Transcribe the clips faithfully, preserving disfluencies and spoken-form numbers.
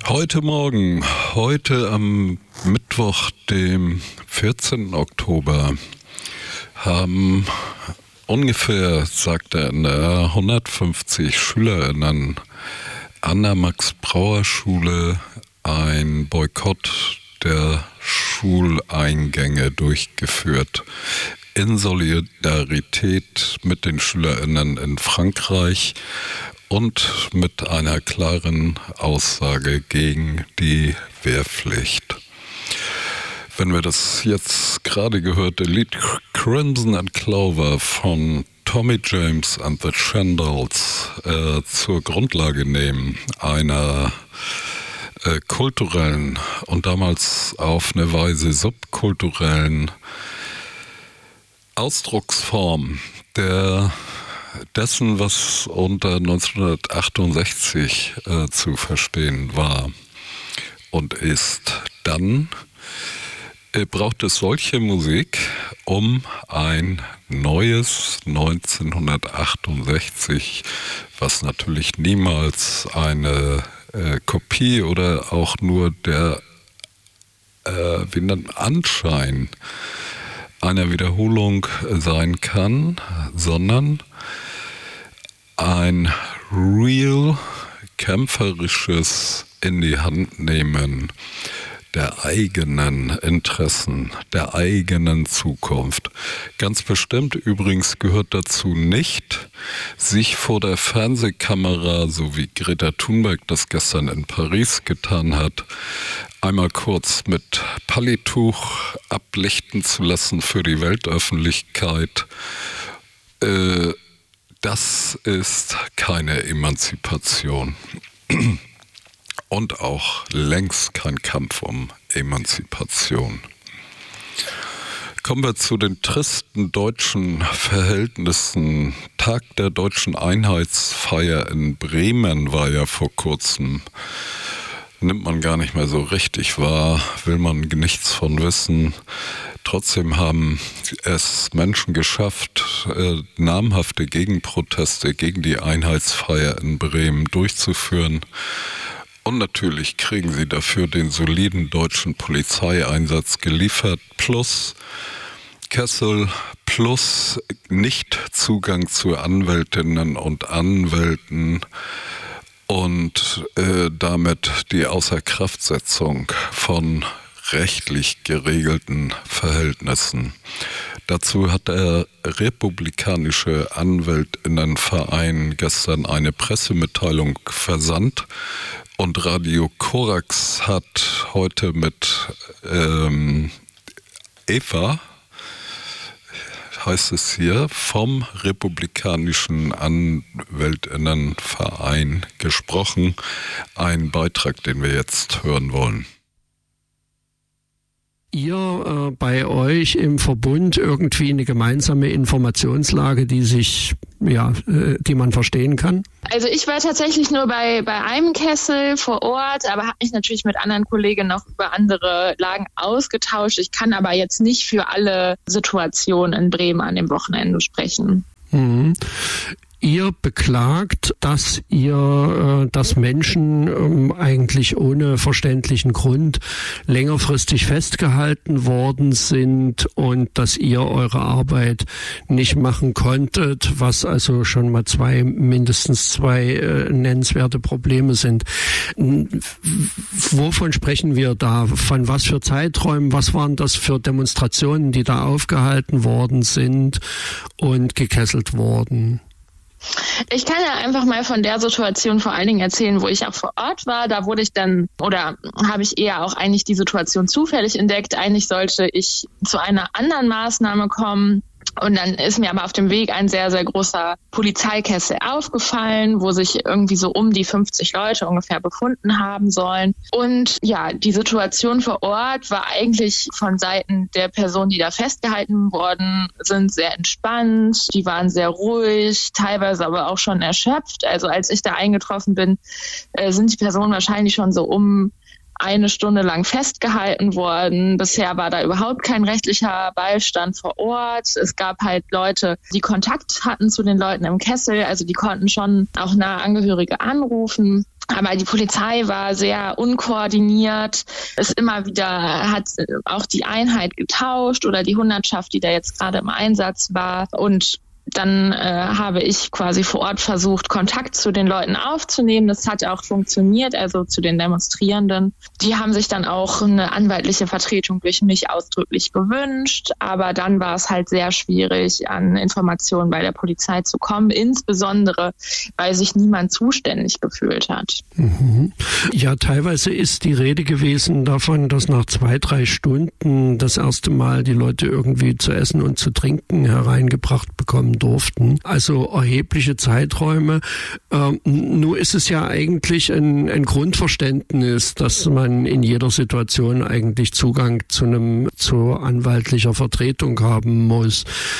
Heute Morgen, heute am Mittwoch, dem vierzehnten Oktober, haben ungefähr, sagt er, hundertfünfzig SchülerInnen an der Max-Brauer-Schule ein Boykott der Schuleingänge durchgeführt. In Solidarität mit den SchülerInnen in Frankreich und mit einer klaren Aussage gegen die Wehrpflicht. Wenn wir das jetzt gerade gehörte Lied Crimson and Clover von Tommy James and the Shandals äh, zur Grundlage nehmen, einer äh, kulturellen und damals auf eine Weise subkulturellen Ausdrucksform der dessen, was unter neunzehnhundertachtundsechzig äh, zu verstehen war und ist, dann äh, braucht es solche Musik, um ein neues neunzehnhundertachtundsechzig, was natürlich niemals eine äh, Kopie oder auch nur der äh, wie nennt, Anschein einer Wiederholung sein kann, sondern ein real kämpferisches in die Hand nehmen der eigenen Interessen, der eigenen Zukunft. Ganz bestimmt übrigens gehört dazu nicht, sich vor der Fernsehkamera, so wie Greta Thunberg das gestern in Paris getan hat, einmal kurz mit Pallituch ablichten zu lassen für die Weltöffentlichkeit. Äh, das ist keine Emanzipation. Und auch längst kein Kampf um Emanzipation. Kommen wir zu den tristen deutschen Verhältnissen. Tag der deutschen Einheitsfeier in Bremen war ja vor kurzem. Nimmt man gar nicht mehr so richtig wahr, will man nichts von wissen. Trotzdem haben es Menschen geschafft, äh, namhafte Gegenproteste gegen die Einheitsfeier in Bremen durchzuführen. Und natürlich kriegen sie dafür den soliden deutschen Polizeieinsatz geliefert, plus Kessel, plus Nichtzugang zu Anwältinnen und Anwälten und äh, damit die Außerkraftsetzung von rechtlich geregelten Verhältnissen. Dazu hat der Republikanische Anwältinnenverein gestern eine Pressemitteilung versandt und Radio Korax hat heute mit ähm, Eva, heißt es hier, vom Republikanischen Anwältinnenverein gesprochen. Ein Beitrag, den wir jetzt hören wollen. Ihr äh, bei euch im Verbund irgendwie eine gemeinsame Informationslage, die sich, ja, äh, die man verstehen kann? Also ich war tatsächlich nur bei, bei einem Kessel vor Ort, aber habe mich natürlich mit anderen Kollegen noch über andere Lagen ausgetauscht. Ich kann aber jetzt nicht für alle Situationen in Bremen an dem Wochenende sprechen. Mhm. Ihr beklagt, dass ihr, äh, dass Menschen ähm, eigentlich ohne verständlichen Grund längerfristig festgehalten worden sind und dass ihr eure Arbeit nicht machen konntet, was also schon mal zwei, mindestens zwei äh, nennenswerte Probleme sind. Wovon sprechen wir da? Von was für Zeiträumen? Was waren das für Demonstrationen, die da aufgehalten worden sind und gekesselt wurden? Ich kann ja einfach mal von der Situation vor allen Dingen erzählen, wo ich auch vor Ort war. Da wurde ich dann, oder habe ich eher auch eigentlich die Situation zufällig entdeckt. Eigentlich sollte ich zu einer anderen Maßnahme kommen. Und dann ist mir aber auf dem Weg ein sehr, sehr großer Polizeikessel aufgefallen, wo sich irgendwie so um die fünfzig Leute ungefähr befunden haben sollen. Und ja, die Situation vor Ort war eigentlich von Seiten der Personen, die da festgehalten worden sind, sehr entspannt. Die waren sehr ruhig, teilweise aber auch schon erschöpft. Also als ich da eingetroffen bin, sind die Personen wahrscheinlich schon so um eine Stunde lang festgehalten worden. Bisher war da überhaupt kein rechtlicher Beistand vor Ort. Es gab halt Leute, die Kontakt hatten zu den Leuten im Kessel, also die konnten schon auch nahe Angehörige anrufen. Aber die Polizei war sehr unkoordiniert. Es immer wieder hat auch die Einheit getauscht oder die Hundertschaft, die da jetzt gerade im Einsatz war. Und dann äh, habe ich quasi vor Ort versucht, Kontakt zu den Leuten aufzunehmen. Das hat auch funktioniert, also zu den Demonstrierenden. Die haben sich dann auch eine anwaltliche Vertretung durch mich ausdrücklich gewünscht. Aber dann war es halt sehr schwierig, an Informationen bei der Polizei zu kommen, insbesondere, weil sich niemand zuständig gefühlt hat. Mhm. Ja, teilweise ist die Rede gewesen davon, dass nach zwei, drei Stunden das erste Mal die Leute irgendwie zu essen und zu trinken hereingebracht bekommen durften. Also erhebliche Zeiträume. Ähm, nur ist es ja eigentlich ein, ein Grundverständnis, dass man in jeder Situation eigentlich Zugang zu einem zu anwaltlicher Vertretung haben muss.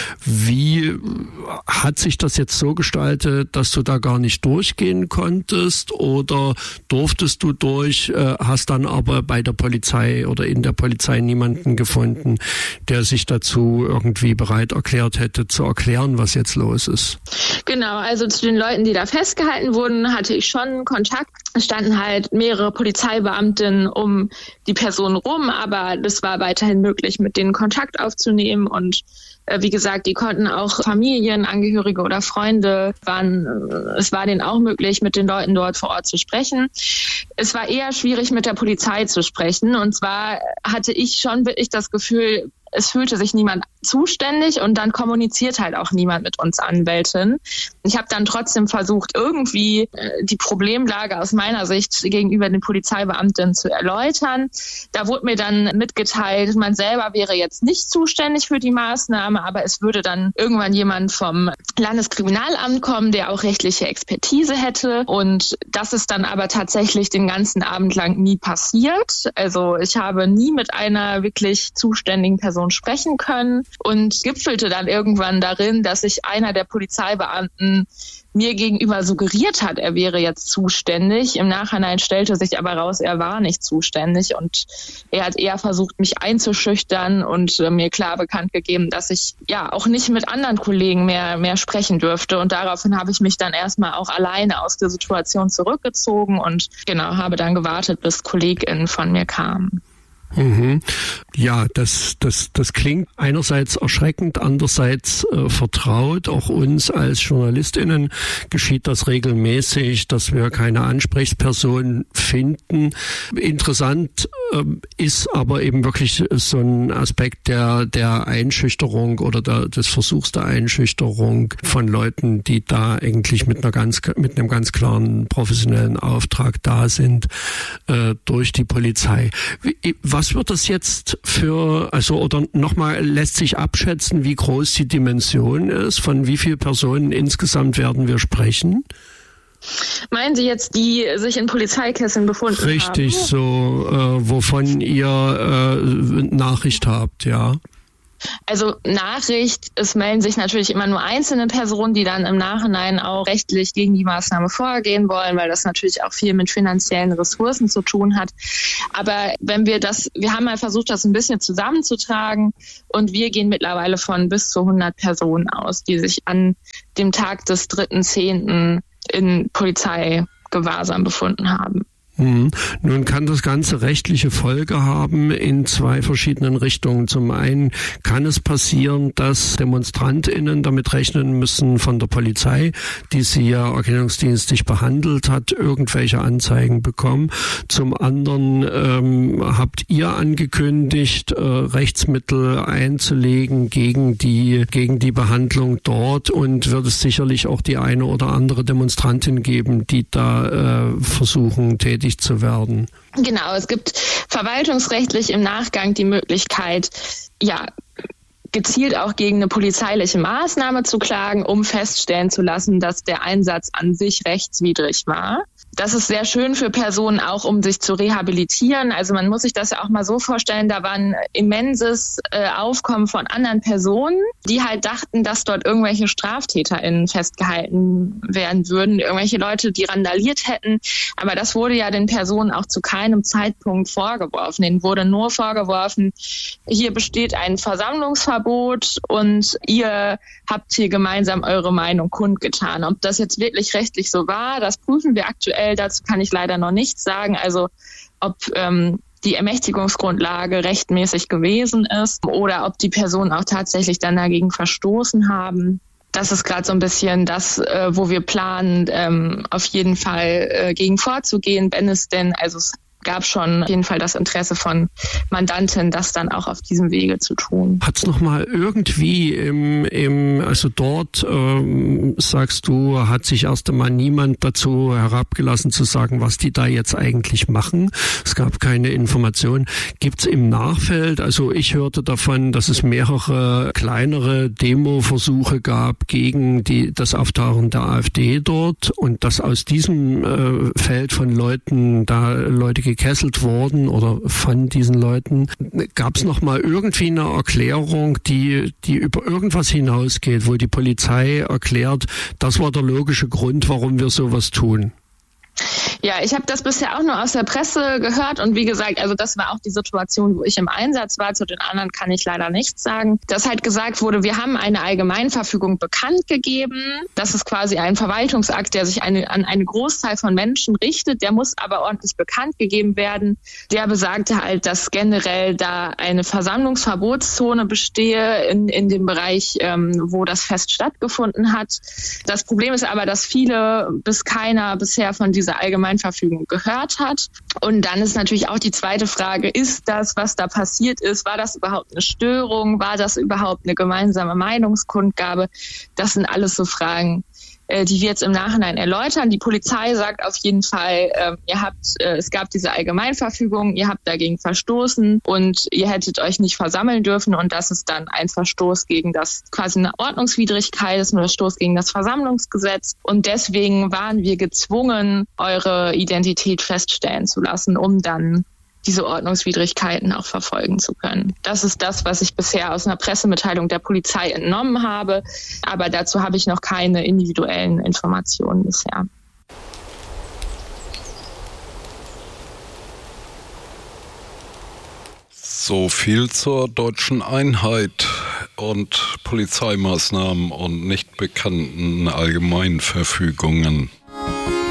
Wie hat sich das jetzt so gestaltet, dass du da gar nicht durchgehen konntest, oder durftest du durch, äh, hast dann aber bei der Polizei oder in der Polizei niemanden gefunden, der sich dazu irgendwie bereit erklärt hätte, zu erklären, was jetzt los ist? Genau, also zu den Leuten, die da festgehalten wurden, hatte ich schon Kontakt. Es standen halt mehrere Polizeibeamtinnen um die Person rum, aber es war weiterhin möglich, mit denen Kontakt aufzunehmen. Und äh, wie gesagt, die konnten auch Familienangehörige oder Freunde waren, äh, es war denen auch möglich, mit den Leuten dort vor Ort zu sprechen. Es war eher schwierig, mit der Polizei zu sprechen. Und zwar hatte ich schon wirklich das Gefühl, es fühlte sich niemand zuständig und dann kommuniziert halt auch niemand mit uns Anwälten. Ich habe dann trotzdem versucht, irgendwie die Problemlage aus meiner Sicht gegenüber den Polizeibeamten zu erläutern. Da wurde mir dann mitgeteilt, man selber wäre jetzt nicht zuständig für die Maßnahme, aber es würde dann irgendwann jemand vom Landeskriminalamt kommen, der auch rechtliche Expertise hätte. Und das ist dann aber tatsächlich den ganzen Abend lang nie passiert. Also ich habe nie mit einer wirklich zuständigen Person sprechen können und gipfelte dann irgendwann darin, dass sich einer der Polizeibeamten mir gegenüber suggeriert hat, er wäre jetzt zuständig. Im Nachhinein stellte sich aber raus, er war nicht zuständig und er hat eher versucht, mich einzuschüchtern und äh, mir klar bekannt gegeben, dass ich ja auch nicht mit anderen Kollegen mehr, mehr sprechen dürfte. Und daraufhin habe ich mich dann erstmal auch alleine aus der Situation zurückgezogen und genau, habe dann gewartet, bis KollegInnen von mir kamen. Mhm. Ja, das, das, das klingt einerseits erschreckend, andererseits äh, vertraut. Auch uns als JournalistInnen geschieht das regelmäßig, dass wir keine Ansprechperson finden. Interessant äh, ist aber eben wirklich so ein Aspekt der, der Einschüchterung oder der, des Versuchs der Einschüchterung von Leuten, die da eigentlich mit einer ganz, mit einem ganz klaren professionellen Auftrag da sind, äh, durch die Polizei. Was Was wird das jetzt für, also oder nochmal, lässt sich abschätzen, wie groß die Dimension ist? Von wie vielen Personen insgesamt werden wir sprechen? Meinen Sie jetzt, die sich in Polizeikesseln befunden haben? Richtig, so, äh, wovon ihr äh, Nachricht habt, ja. Also Nachricht, es melden sich natürlich immer nur einzelne Personen, die dann im Nachhinein auch rechtlich gegen die Maßnahme vorgehen wollen, weil das natürlich auch viel mit finanziellen Ressourcen zu tun hat. Aber wenn wir das, wir haben mal versucht, das ein bisschen zusammenzutragen und wir gehen mittlerweile von bis zu hundert Personen aus, die sich an dem Tag des dritten zehnten in Polizeigewahrsam befunden haben. Hm. Nun kann das Ganze rechtliche Folge haben in zwei verschiedenen Richtungen. Zum einen kann es passieren, dass DemonstrantInnen damit rechnen müssen von der Polizei, die sie ja erkennungsdienstlich behandelt hat, irgendwelche Anzeigen bekommen. Zum anderen ähm, habt ihr angekündigt, äh, Rechtsmittel einzulegen gegen die, gegen die Behandlung dort, und wird es sicherlich auch die eine oder andere Demonstrantin geben, die da äh, versuchen, tätig zu werden. Genau, es gibt verwaltungsrechtlich im Nachgang die Möglichkeit, ja, gezielt auch gegen eine polizeiliche Maßnahme zu klagen, um feststellen zu lassen, dass der Einsatz an sich rechtswidrig war. Das ist sehr schön für Personen auch, um sich zu rehabilitieren. Also man muss sich das ja auch mal so vorstellen, da war ein immenses äh, Aufkommen von anderen Personen, die halt dachten, dass dort irgendwelche StraftäterInnen festgehalten werden würden, irgendwelche Leute, die randaliert hätten. Aber das wurde ja den Personen auch zu keinem Zeitpunkt vorgeworfen. Denen wurde nur vorgeworfen, hier besteht ein Versammlungsverbot Versammlungsverbot und ihr habt hier gemeinsam eure Meinung kundgetan. Ob das jetzt wirklich rechtlich so war, das prüfen wir aktuell. Dazu kann ich leider noch nichts sagen. Also ob ähm, die Ermächtigungsgrundlage rechtmäßig gewesen ist oder ob die Personen auch tatsächlich dann dagegen verstoßen haben. Das ist gerade so ein bisschen das, äh, wo wir planen, ähm, auf jeden Fall äh, gegen vorzugehen, wenn es denn, also es gab schon auf jeden Fall das Interesse von Mandanten, das dann auch auf diesem Wege zu tun. Hat es nochmal irgendwie im, im, also dort, ähm, sagst du, hat sich erst einmal niemand dazu herabgelassen zu sagen, was die da jetzt eigentlich machen. Es gab keine Informationen. Gibt es im Nachfeld, also ich hörte davon, dass es mehrere kleinere Demo-Versuche gab gegen die, das Auftauchen der AfD dort und dass aus diesem äh, Feld von Leuten da Leute gekesselt worden oder von diesen Leuten. Gab es noch mal irgendwie eine Erklärung, die, die über irgendwas hinausgeht, wo die Polizei erklärt, das war der logische Grund, warum wir sowas tun? Ja, ich habe das bisher auch nur aus der Presse gehört und wie gesagt, also das war auch die Situation, wo ich im Einsatz war. Zu den anderen kann ich leider nichts sagen. Dass halt gesagt wurde, wir haben eine Allgemeinverfügung bekannt gegeben. Das ist quasi ein Verwaltungsakt, der sich eine, an einen Großteil von Menschen richtet. Der muss aber ordentlich bekannt gegeben werden. Der besagte halt, dass generell da eine Versammlungsverbotszone bestehe in, in dem Bereich, ähm, wo das Fest stattgefunden hat. Das Problem ist aber, dass viele bis keiner bisher von dieser Allgemeinverfügung gehört hat. Und dann ist natürlich auch die zweite Frage, ist das, was da passiert ist, war das überhaupt eine Störung? War das überhaupt eine gemeinsame Meinungskundgabe? Das sind alles so Fragen, die wir jetzt im Nachhinein erläutern. Die Polizei sagt auf jeden Fall, äh, ihr habt, äh, es gab diese Allgemeinverfügung, ihr habt dagegen verstoßen und ihr hättet euch nicht versammeln dürfen und das ist dann ein Verstoß gegen das, quasi eine Ordnungswidrigkeit, das ist ein Verstoß gegen das Versammlungsgesetz und deswegen waren wir gezwungen, eure Identität feststellen zu lassen, um dann diese Ordnungswidrigkeiten auch verfolgen zu können. Das ist das, was ich bisher aus einer Pressemitteilung der Polizei entnommen habe. Aber dazu habe ich noch keine individuellen Informationen bisher. So viel zur deutschen Einheit und Polizeimaßnahmen und nicht bekannten Allgemeinverfügungen.